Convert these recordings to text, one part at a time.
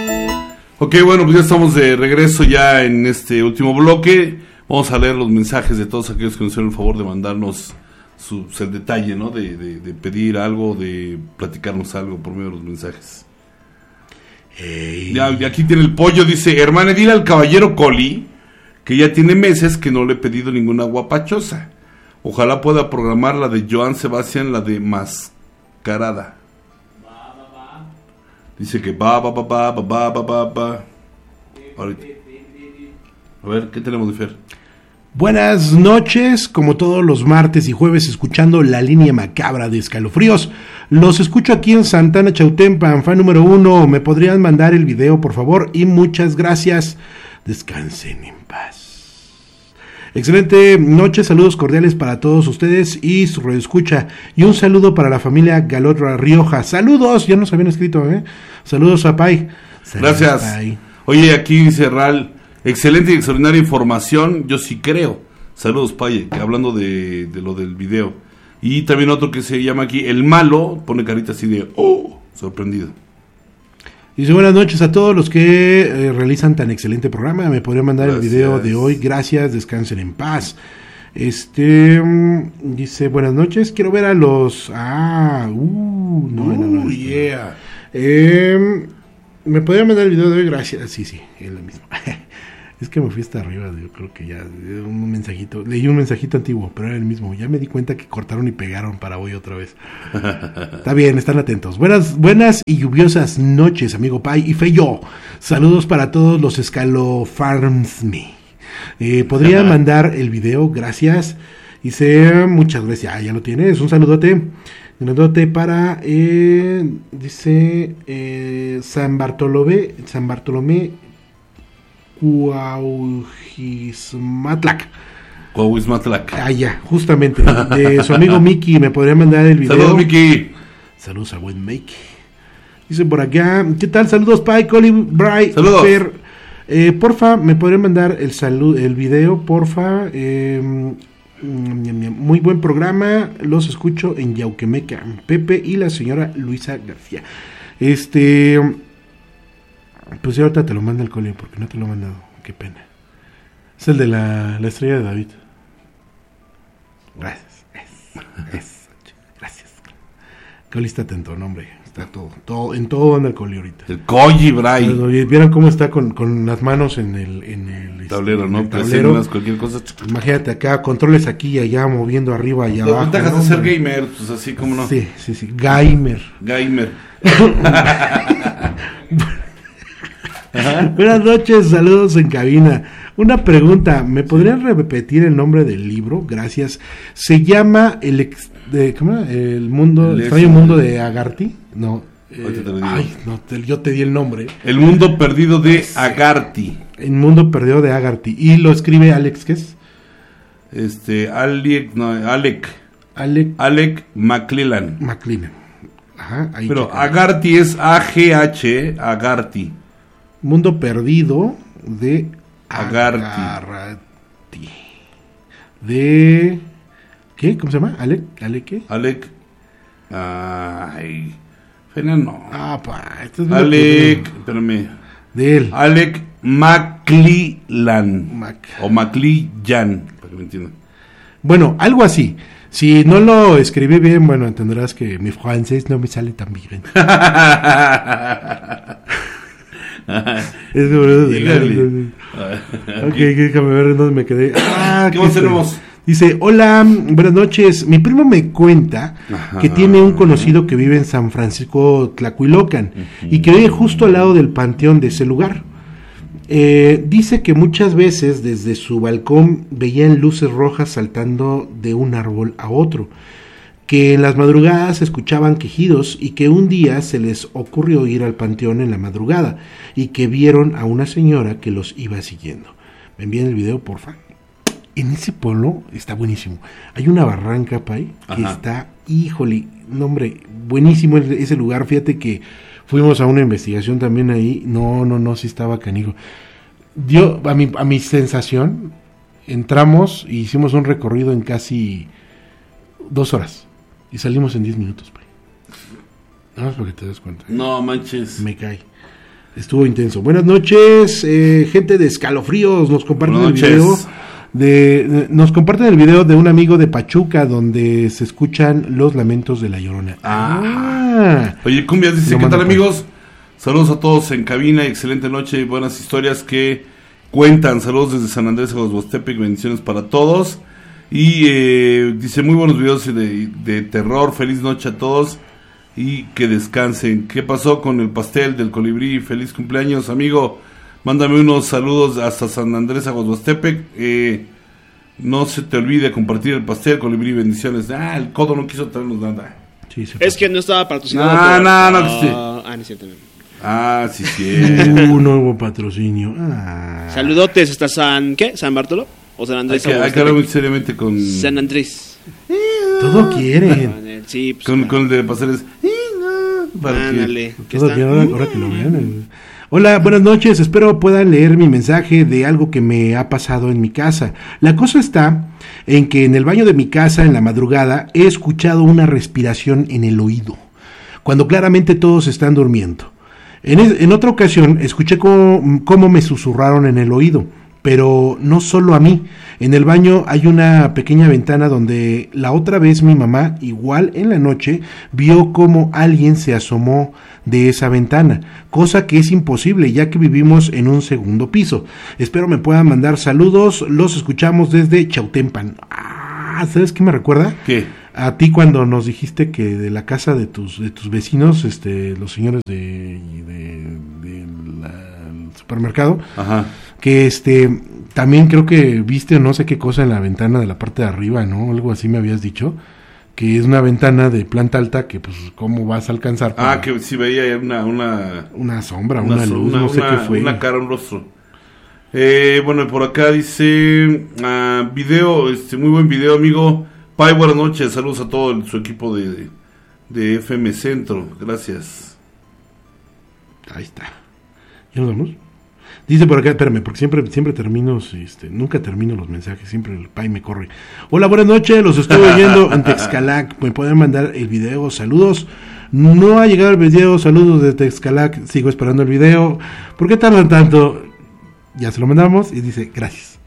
Ok, bueno, pues ya estamos de regreso ya en este último bloque. Vamos a leer los mensajes de todos aquellos que nos hicieron el favor de mandarnos el detalle, ¿no? De pedir algo, de platicarnos algo por medio de los mensajes. Ya, aquí tiene el pollo, dice: hermana, dile al caballero Coli que ya tiene meses que no le he pedido ninguna guapachosa. Ojalá pueda programar la de Joan Sebastián, la de Mascarada. Dice que va. Ahorita. A ver, ¿qué tenemos de Fer? Buenas noches, como todos los martes y jueves, escuchando la línea macabra de Escalofríos. Los escucho aquí en Santana Chautempan, fan número 1. ¿Me podrían mandar el video, por favor? Y muchas gracias. Descansen en paz. Excelente noche, saludos cordiales para todos ustedes y su radioescucha. Y un saludo para la familia Galotra Rioja. Saludos, ya nos habían escrito, ¿eh? Saludos a Pai. Gracias. Pai. Oye, aquí dice Ral: excelente y extraordinaria información, yo sí creo. Saludos, Paye, hablando de lo del video. Y también otro que se llama aquí El Malo, pone carita así de sorprendido. Dice: buenas noches a todos los que realizan tan excelente programa. Me podría mandar el video de hoy. Gracias, descansen en paz. Dice: buenas noches, quiero ver a los... no. Yeah. ¿Me podría mandar el video de hoy? Gracias. Sí, es lo mismo. Es que me fui hasta arriba, yo creo que ya un mensajito, leí un mensajito antiguo, pero era el mismo. Ya me di cuenta que cortaron y pegaron para hoy otra vez. Está bien, están atentos. Buenas y lluviosas noches, amigo Pai y Feyo. Saludos para todos los Escalofarms. ¿Podría mandar el video? Gracias. Dice: muchas gracias. Ya lo tienes. Un saludote para dice San Bartolomé Cuauhixmatlac. Ya, justamente. De su amigo Mickey. ¿Me podría mandar el video? Saludos, Mickey. Saludos a buen Mickey. Dice por acá: ¿qué tal? Saludos, Pai, Colin, Bry. Saludos. Porfa, ¿me podría mandar el video? Porfa. Muy buen programa. Los escucho en Yauquemeca. Pepe y la señora Luisa García. Pues ya ahorita te lo manda el Coli, porque no te lo he mandado. Qué pena. Es el de la estrella de David. Gracias. Gracias. Coli está atento, no, hombre. Está todo en todo anda el Coli ahorita. El Koji, Bray. ¿Vieron cómo está con las manos en el tablero, ¿no? Tablero. Cualquier cosa. Imagínate acá, controles aquí y allá, moviendo arriba y abajo. Las ventajas de ser gamer, pues así como no. Sí. Gamer. Buenas noches, saludos en cabina. Una pregunta, ¿me podrían repetir el nombre del libro? Gracias. Se llama el extraño mundo de Agarty. No. Yo te di el nombre. El mundo perdido de Agarty. El mundo perdido de Agarty. Y lo escribe Alex, ¿qué es? Alec McClellan. Ajá, ahí. Pero Agarty es AGH, Agarty. Mundo perdido de Agarty. De... ¿Qué? ¿Cómo se llama? ¿Alec qué? Alec... no. Esto es Alec... Espérame. De él. Alec McClellan. O McClellan, para que me entiendan. Bueno, algo así. Si no lo escribí bien, bueno, entenderás que mi francés no me sale tan bien. Es ok, déjame ver dónde me quedé. ¿Qué más tenemos? Dice: hola, buenas noches. Mi primo me cuenta que tiene un conocido que vive en San Francisco Tlacuilocan y que vive justo al lado del panteón de ese lugar. Dice que muchas veces desde su balcón veían luces rojas saltando de un árbol a otro, que en las madrugadas escuchaban quejidos y que un día se les ocurrió ir al panteón en la madrugada y que vieron a una señora que los iba siguiendo. ¿Me envían el video, porfa? En ese pueblo está buenísimo. Hay una barranca, Pai, que está, híjole, no, hombre, buenísimo ese lugar. Fíjate que fuimos a una investigación también ahí. No, sí estaba canijo. Yo, a mi sensación, entramos y hicimos un recorrido en casi 2 horas. Y salimos en 10 minutos, Pai. Nada más para que te des cuenta. No manches. Me cae. Estuvo intenso. Buenas noches, gente de Escalofríos, nos comparten el video nos comparten el video de un amigo de Pachuca donde se escuchan los lamentos de La Llorona. Oye, Cumbias dice, ¿qué tal, amigos? Saludos a todos en cabina, excelente noche y buenas historias que cuentan. Saludos desde San Andrés Aguasbuestepec, bendiciones para todos. Y dice, muy buenos videos de terror, feliz noche a todos y que descansen. ¿Qué pasó con el pastel del colibrí? Feliz cumpleaños, amigo. Mándame unos saludos hasta San Andrés Aguasbuestepec. No se te olvide compartir el pastel, colibrí, bendiciones. El codo no quiso traernos nada. Sí, es que no estaba patrocinado. No es cierto. Un nuevo patrocinio. Saludotes hasta ¿San Bartolo? ¿O San Andrés? Hay que hablar muy seriamente con San Andrés. Todo quieren. Sí, pues, con el de pasteles. Ándale. Todo quieren ahora que lo vean. Hola, buenas noches, espero puedan leer mi mensaje de algo que me ha pasado en mi casa. La cosa está en que en el baño de mi casa, en la madrugada, he escuchado una respiración en el oído, cuando claramente todos están durmiendo. En otra ocasión, escuché cómo me susurraron en el oído, pero no solo a mí. En el baño hay una pequeña ventana donde la otra vez mi mamá, igual en la noche, vio cómo alguien se asomó de esa ventana, cosa que es imposible ya que vivimos en un segundo piso. Espero me puedan mandar saludos, los escuchamos desde Chautempan. ¿Sabes qué me recuerda? ¿Qué? A ti cuando nos dijiste que de la casa de tus vecinos, los señores del supermercado, ajá, que también creo que viste no sé qué cosa en la ventana de la parte de arriba, ¿no? Algo así me habías dicho, que es una ventana de planta alta que pues cómo vas a alcanzar. Que sí veía una sombra, una luz, no sé qué fue. Una cara, un rostro. Bueno, por acá dice video, muy buen video, amigo. Pai, buenas noches, saludos a todo su equipo de FM Centro, gracias. Ahí está. ¿Ya nos vamos? Dice por acá, espérame, porque siempre termino, nunca termino los mensajes, siempre el Pai me corre. Hola, buenas noches, los estoy oyendo en Texcalac, me pueden mandar el video, saludos. No ha llegado el video, saludos de Texcalac, sigo esperando el video. ¿Por qué tardan tanto? Ya se lo mandamos y dice, gracias.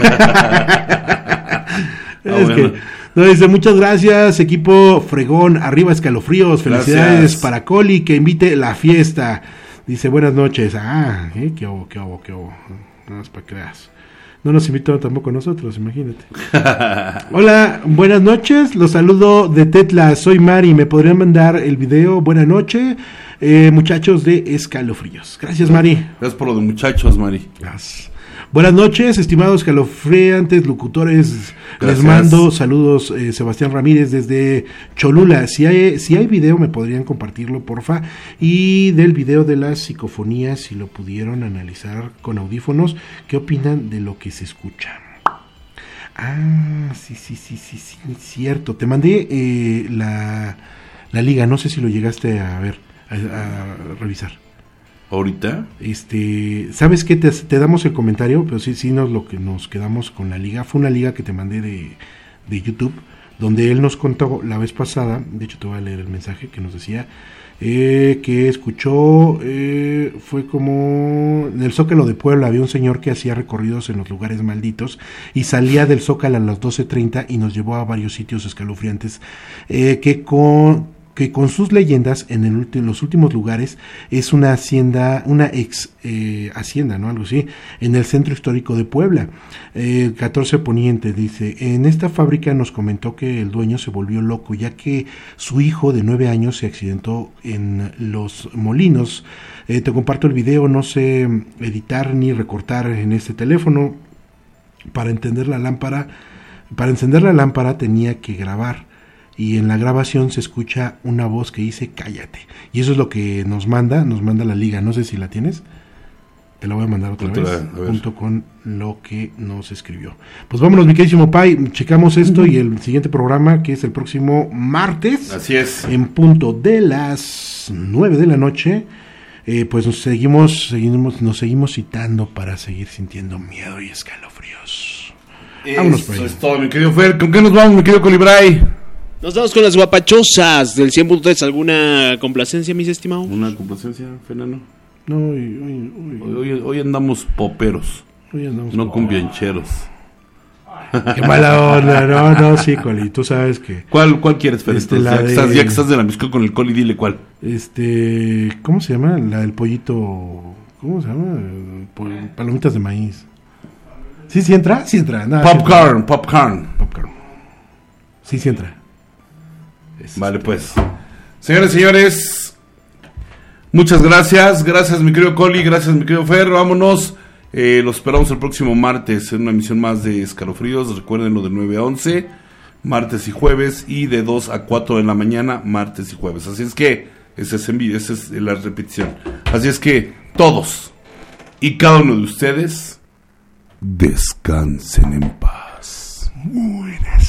Bueno. Dice, muchas gracias, equipo fregón, arriba Escalofríos, felicidades gracias. Para Coli, que invite la fiesta. Dice, buenas noches. Qué hubo. No es para que veas. No nos invitó tampoco a nosotros, imagínate. Hola, buenas noches, los saludo de Tetla, soy Mari, ¿me podrían mandar el video? Buenas noches, muchachos de Escalofríos. Gracias, Mari. Gracias por lo de muchachos, Mari. Gracias. Buenas noches, estimados escalofriantes locutores. Gracias. Les mando saludos, Sebastián Ramírez desde Cholula. Si hay video, me podrían compartirlo, porfa. Y del video de las psicofonías, si lo pudieron analizar con audífonos, ¿qué opinan de lo que se escucha? Sí, cierto. Te mandé la liga, no sé si lo llegaste a ver, a revisar. ¿Ahorita? ¿Sabes qué? Te damos el comentario, pero sí nos quedamos con la liga. Fue una liga que te mandé de YouTube, donde él nos contó la vez pasada, de hecho te voy a leer el mensaje que nos decía, que escuchó, fue como en el Zócalo de Puebla había un señor que hacía recorridos en los lugares malditos y salía del Zócalo a las 12:30 y nos llevó a varios sitios escalofriantes, que con sus leyendas en los últimos lugares es una hacienda, una ex hacienda, ¿no? Algo así, en el centro histórico de Puebla, 14 Poniente, dice, en esta fábrica nos comentó que el dueño se volvió loco ya que su hijo de 9 años se accidentó en los molinos. Te comparto el video, no sé editar ni recortar en este teléfono. Para encender la lámpara tenía que grabar. Y en la grabación se escucha una voz que dice cállate. Y eso es lo que nos manda la liga. No sé si la tienes. Te la voy a mandar otra vez. Junto con lo que nos escribió. Pues vámonos, mi queridísimo Pai. Checamos esto y el siguiente programa, que es el próximo martes. Así es. En punto de las 9 de la noche. Pues nos seguimos citando para seguir sintiendo miedo y escalofríos. Vámonos, Pai. Eso es todo, mi querido Fer. ¿Con qué nos vamos, mi querido Colibray? Nos vamos con las guapachosas del 100.3. ¿Alguna complacencia, mis estimados? ¿Una complacencia, Fernando? No, Hoy andamos poperos, hoy andamos no cumbiancheros. Qué mala onda, no, sí, Coli, tú sabes que... ¿Cuál quieres, Fer? Ya que estás de la mezcla con el Coli, dile cuál. ¿Cómo se llama? La del pollito, ¿cómo se llama? Palomitas de maíz. ¿Sí entra? Sí entra. Nada, Popcorn. Sí entra. Vale, pues. Señores, muchas gracias. Gracias, mi querido Coli, gracias, mi querido Fer. Vámonos. Los esperamos el próximo martes en una emisión más de Escalofríos. Recuerden lo de 9 a 11, martes y jueves, y de 2 a 4 de la mañana, martes y jueves. Así es que, esa es la repetición. Así es que, todos y cada uno de ustedes, descansen en paz. Buenas